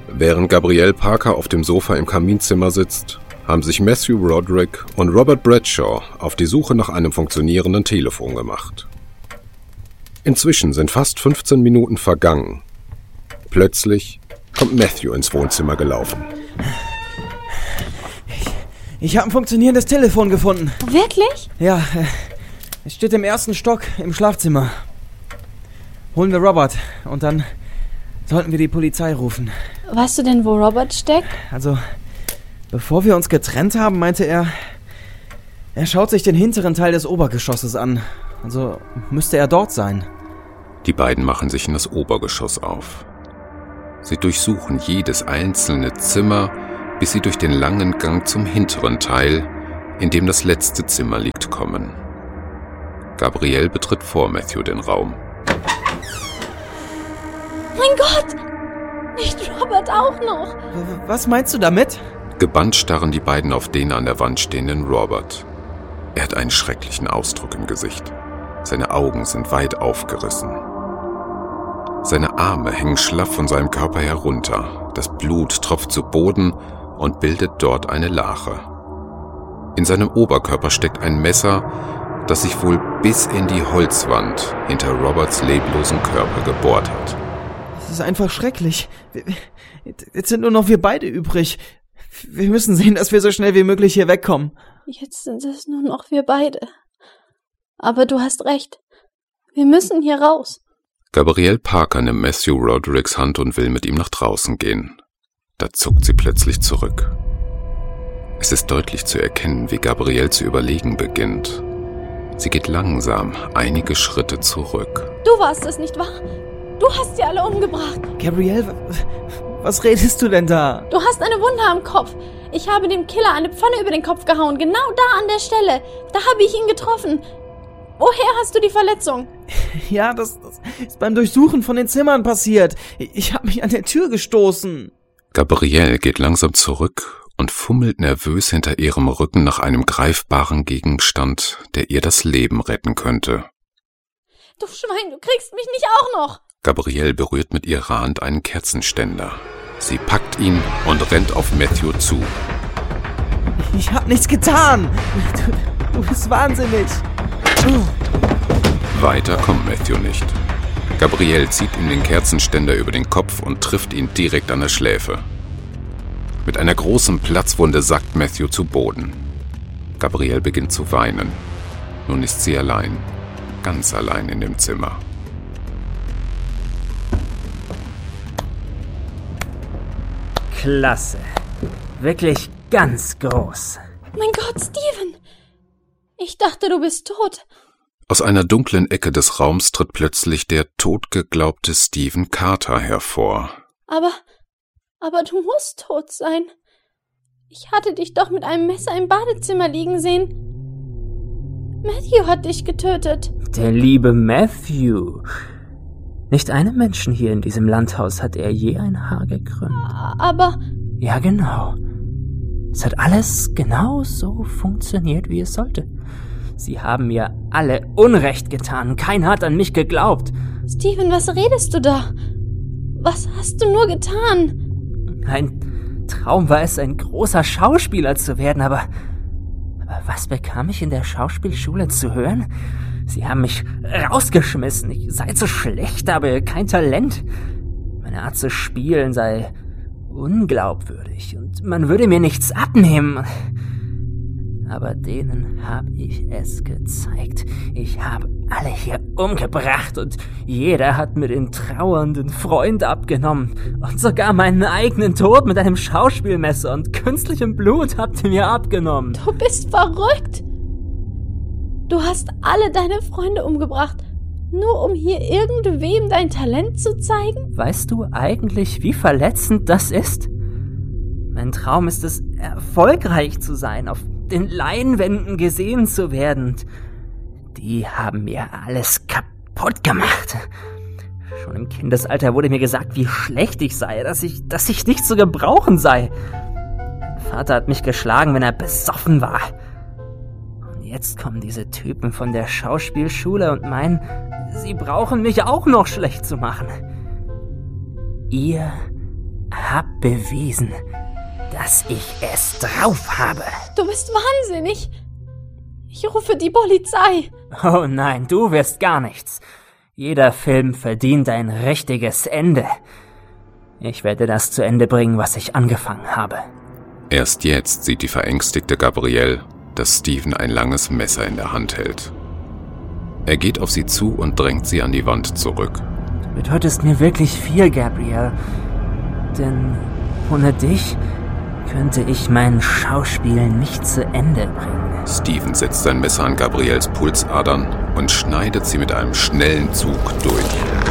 Während Gabrielle Parker auf dem Sofa im Kaminzimmer sitzt, haben sich Matthew Roderick und Robert Bradshaw auf die Suche nach einem funktionierenden Telefon gemacht. Inzwischen sind fast 15 Minuten vergangen. Plötzlich kommt Matthew ins Wohnzimmer gelaufen. Ich habe ein funktionierendes Telefon gefunden. Wirklich? Ja, es steht im 1. Stock im Schlafzimmer. Holen wir Robert und dann sollten wir die Polizei rufen. Weißt du denn, wo Robert steckt? Also, bevor wir uns getrennt haben, meinte er schaut sich den hinteren Teil des Obergeschosses an. Also müsste er dort sein. Die beiden machen sich in das Obergeschoss auf. Sie durchsuchen jedes einzelne Zimmer, bis sie durch den langen Gang zum hinteren Teil, in dem das letzte Zimmer liegt, kommen. Gabrielle betritt vor Matthew den Raum. Mein Gott! Nicht Robert auch noch! Was meinst du damit? Gebannt starren die beiden auf den an der Wand stehenden Robert. Er hat einen schrecklichen Ausdruck im Gesicht. Seine Augen sind weit aufgerissen. Seine Arme hängen schlaff von seinem Körper herunter. Das Blut tropft zu Boden und bildet dort eine Lache. In seinem Oberkörper steckt ein Messer, das sich wohl bis in die Holzwand hinter Roberts leblosen Körper gebohrt hat. Das ist einfach schrecklich. Jetzt sind nur noch wir beide übrig. Wir müssen sehen, dass wir so schnell wie möglich hier wegkommen. Jetzt sind es nur noch wir beide. Aber du hast recht. Wir müssen hier raus. Gabrielle Parker nimmt Matthew Rodericks Hand und will mit ihm nach draußen gehen. Da zuckt sie plötzlich zurück. Es ist deutlich zu erkennen, wie Gabrielle zu überlegen beginnt. Sie geht langsam einige Schritte zurück. Du warst es, nicht wahr? Du hast sie alle umgebracht. Gabrielle, was redest du denn da? Du hast eine Wunde am Kopf. Ich habe dem Killer eine Pfanne über den Kopf gehauen. Genau da an der Stelle. Da habe ich ihn getroffen. Woher hast du die Verletzung? Ja, das ist beim Durchsuchen von den Zimmern passiert. Ich habe mich an der Tür gestoßen. Gabrielle geht langsam zurück und fummelt nervös hinter ihrem Rücken nach einem greifbaren Gegenstand, der ihr das Leben retten könnte. Du Schwein, du kriegst mich nicht auch noch. Gabrielle berührt mit ihrer Hand einen Kerzenständer. Sie packt ihn und rennt auf Matthew zu. Ich hab nichts getan. Du bist wahnsinnig. Weiter kommt Matthew nicht. Gabrielle zieht ihm den Kerzenständer über den Kopf und trifft ihn direkt an der Schläfe. Mit einer großen Platzwunde sackt Matthew zu Boden. Gabrielle beginnt zu weinen. Nun ist sie allein, ganz allein in dem Zimmer. Klasse. Wirklich ganz groß. Mein Gott, Steven! Ich dachte, du bist tot. Aus einer dunklen Ecke des Raums tritt plötzlich der totgeglaubte Stephen Carter hervor. Aber du musst tot sein. Ich hatte dich doch mit einem Messer im Badezimmer liegen sehen. Matthew hat dich getötet. Der liebe Matthew. Nicht einem Menschen hier in diesem Landhaus hat er je ein Haar gekrümmt. Aber... Ja, genau. Es hat alles genau so funktioniert, wie es sollte. Sie haben mir alle Unrecht getan. Keiner hat an mich geglaubt. Steven, was redest du da? Was hast du nur getan? Ein Traum war es, ein großer Schauspieler zu werden, aber was bekam ich in der Schauspielschule zu hören? Sie haben mich rausgeschmissen. Ich sei zu schlecht, habe kein Talent. Meine Art zu spielen sei unglaubwürdig und man würde mir nichts abnehmen. Aber denen habe ich es gezeigt. Ich habe alle hier umgebracht und jeder hat mir den trauernden Freund abgenommen. Und sogar meinen eigenen Tod mit einem Schauspielmesser und künstlichem Blut habt ihr mir abgenommen. Du bist verrückt. Du hast alle deine Freunde umgebracht, nur um hier irgendwem dein Talent zu zeigen? Weißt du eigentlich, wie verletzend das ist? Mein Traum ist es, erfolgreich zu sein, auf den Leinwänden gesehen zu werden. Die haben mir alles kaputt gemacht. Schon im Kindesalter wurde mir gesagt, wie schlecht ich sei, dass ich nicht zu gebrauchen sei. Mein Vater hat mich geschlagen, wenn er besoffen war. Und jetzt kommen diese Typen von der Schauspielschule und meinen, sie brauchen mich auch noch schlecht zu machen. Ihr hab bewiesen, dass ich es drauf habe. Du bist wahnsinnig. Ich rufe die Polizei. Oh nein, du wirst gar nichts. Jeder Film verdient ein richtiges Ende. Ich werde das zu Ende bringen, was ich angefangen habe. Erst jetzt sieht die verängstigte Gabrielle, dass Steven ein langes Messer in der Hand hält. Er geht auf sie zu und drängt sie an die Wand zurück. Du bedeutest mir wirklich viel, Gabrielle. Denn ohne dich könnte ich mein Schauspiel nicht zu Ende bringen. Steven setzt sein Messer an Gabrielles Pulsadern und schneidet sie mit einem schnellen Zug durch.